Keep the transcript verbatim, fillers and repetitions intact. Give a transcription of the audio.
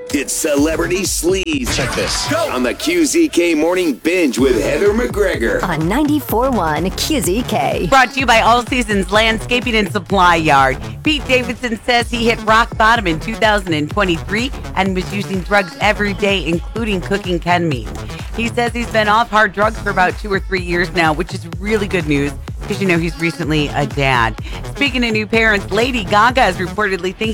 It's Celebrity Sleaze. Check this. Go! On the Q Z K Morning Binge with Heather McGregor. On ninety-four point one Q Z K. Brought to you by All Seasons Landscaping and Supply Yard. Pete Davidson says he hit rock bottom in two thousand twenty-three and was using drugs every day, including cooking ketamine. He says he's been off hard drugs for about two or three years now, which is really good news because, you know, he's recently a dad. Speaking of new parents, Lady Gaga is reportedly thinking